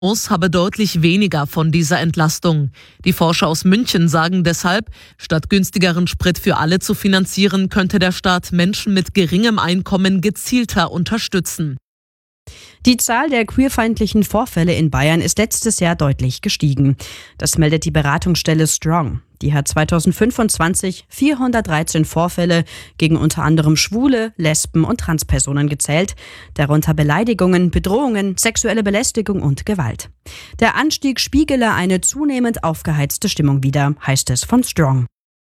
habe deutlich weniger von dieser Entlastung. Die Forscher aus München sagen deshalb, statt günstigeren Sprit für alle zu finanzieren, könnte der Staat Menschen mit geringem Einkommen gezielter unterstützen. Die Zahl der queerfeindlichen Vorfälle in Bayern ist letztes Jahr deutlich gestiegen. Das meldet die Beratungsstelle Strong. Die hat 2025 413 Vorfälle gegen unter anderem Schwule, Lesben und Transpersonen gezählt, darunter Beleidigungen, Bedrohungen, sexuelle Belästigung und Gewalt. Der Anstieg spiegele eine zunehmend aufgeheizte Stimmung wider, heißt es von Strong.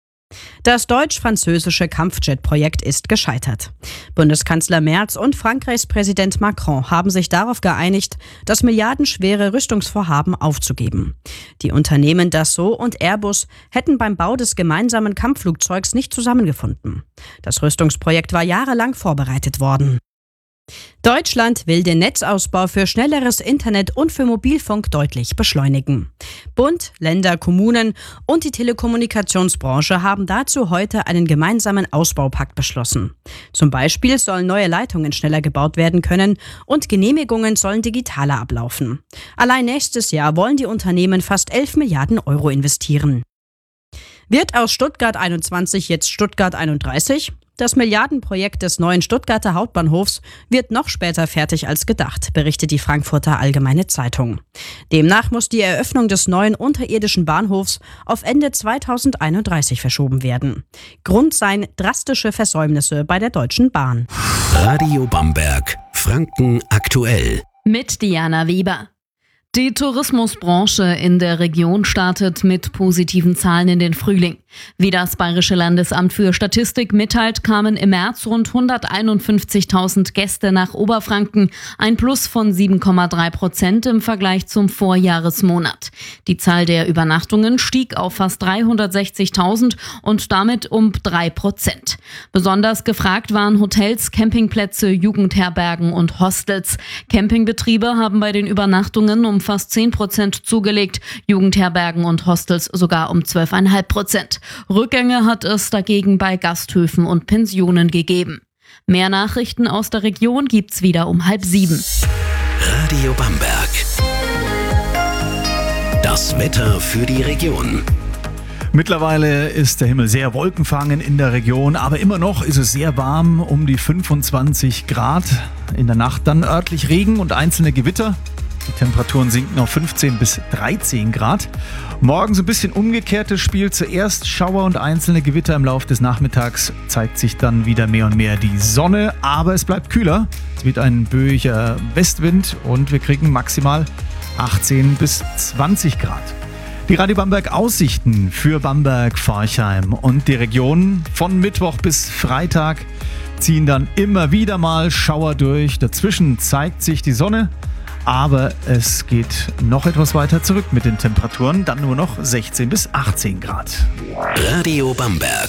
Das deutsch-französische Kampfjet-Projekt ist gescheitert. Bundeskanzler Merz und Frankreichs Präsident Macron haben sich darauf geeinigt, das milliardenschwere Rüstungsvorhaben aufzugeben. Die Unternehmen Dassault und Airbus hätten beim Bau des gemeinsamen Kampfflugzeugs nicht zusammengefunden. Das Rüstungsprojekt war jahrelang vorbereitet worden. Deutschland will den Netzausbau für schnelleres Internet und für Mobilfunk deutlich beschleunigen. Bund, Länder, Kommunen und die Telekommunikationsbranche haben dazu heute einen gemeinsamen Ausbaupakt beschlossen. Zum Beispiel sollen neue Leitungen schneller gebaut werden können und Genehmigungen sollen digitaler ablaufen. Allein nächstes Jahr wollen die Unternehmen fast 11 Milliarden Euro investieren. Wird aus Stuttgart 21 jetzt Stuttgart 31? Das Milliardenprojekt des neuen Stuttgarter Hauptbahnhofs wird noch später fertig als gedacht, berichtet die Frankfurter Allgemeine Zeitung. Demnach muss die Eröffnung des neuen unterirdischen Bahnhofs auf Ende 2031 verschoben werden. Grund seien drastische Versäumnisse bei der Deutschen Bahn. Radio Bamberg, Franken aktuell. Mit Diana Weber. Die Tourismusbranche in der Region startet mit positiven Zahlen in den Frühling. Wie das Bayerische Landesamt für Statistik mitteilt, kamen im März rund 151.000 Gäste nach Oberfranken, ein Plus von 7,3% im Vergleich zum Vorjahresmonat. Die Zahl der Übernachtungen stieg auf fast 360.000 und damit um 3%. Besonders gefragt waren Hotels, Campingplätze, Jugendherbergen und Hostels. Campingbetriebe haben bei den Übernachtungen um fast 10% zugelegt, Jugendherbergen und Hostels sogar um 12,5%. Rückgänge hat es dagegen bei Gasthöfen und Pensionen gegeben. Mehr Nachrichten aus der Region gibt's wieder um 6:30. Radio Bamberg. Das Wetter für die Region. Mittlerweile ist der Himmel sehr wolkenverhangen in der Region, aber immer noch ist es sehr warm, um die 25 Grad. In der Nacht dann örtlich Regen und einzelne Gewitter. Die Temperaturen sinken auf 15 bis 13 Grad. Morgen so ein bisschen umgekehrtes Spiel. Zuerst Schauer und einzelne Gewitter. Im Laufe des Nachmittags zeigt sich dann wieder mehr und mehr die Sonne. Aber es bleibt kühler. Es wird ein böiger Westwind und wir kriegen maximal 18 bis 20 Grad. Die Radio Bamberg Aussichten für Bamberg, Forchheim und die Region von Mittwoch bis Freitag ziehen dann immer wieder mal Schauer durch. Dazwischen zeigt sich die Sonne. Aber es geht noch etwas weiter zurück mit den Temperaturen, dann nur noch 16 bis 18 Grad. Radio Bamberg.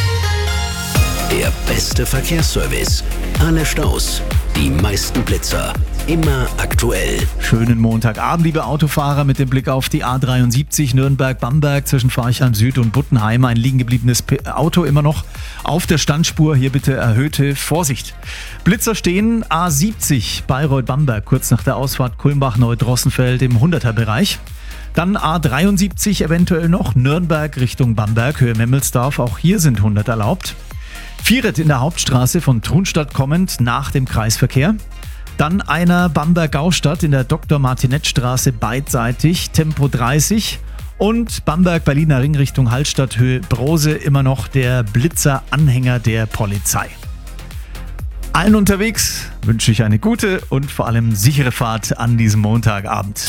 Der beste Verkehrsservice. Alle Staus, die meisten Blitzer. Immer aktuell. Schönen Montagabend, liebe Autofahrer, mit dem Blick auf die A73 Nürnberg-Bamberg zwischen Forchheim Süd und Buttenheim. Ein liegen gebliebenes Auto immer noch auf der Standspur. Hier bitte erhöhte Vorsicht. Blitzer stehen A70 Bayreuth-Bamberg, kurz nach der Ausfahrt Kulmbach-Neudrossenfeld im 100er-Bereich. Dann A73 eventuell noch Nürnberg Richtung Bamberg, Höhe Memmelsdorf. Auch hier sind 100 erlaubt. Vieret in der Hauptstraße von Thunstadt kommend nach dem Kreisverkehr. Dann einer Bamberg-Gaustadt in der Dr.-Martinett-Straße beidseitig, Tempo 30. Und Bamberg-Berliner Ring Richtung Hallstatt, Höhe Brose, immer noch der Blitzer-Anhänger der Polizei. Allen unterwegs wünsche ich eine gute und vor allem sichere Fahrt an diesem Montagabend.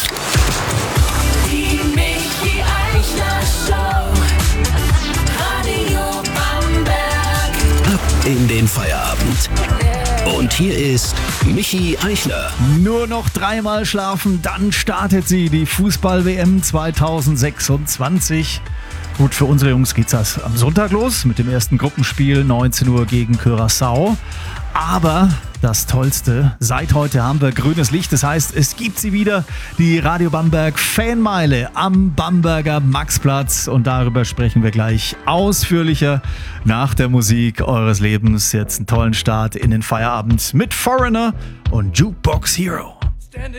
Die Michi Eichler Show. Radio Bamberg. Ab in den Feierabend. Und hier ist Michi Eichler. Nur noch 3-mal schlafen, dann startet sie, die Fußball-WM 2026. Gut, für unsere Jungs geht's das am Sonntag los mit dem ersten Gruppenspiel 19 Uhr gegen Curaçao. Aber das Tollste, seit heute haben wir grünes Licht. Das heißt, es gibt sie wieder, die Radio Bamberg Fanmeile am Bamberger Maxplatz. Und darüber sprechen wir gleich ausführlicher nach der Musik eures Lebens. Jetzt einen tollen Start in den Feierabend mit Foreigner und Jukebox Hero.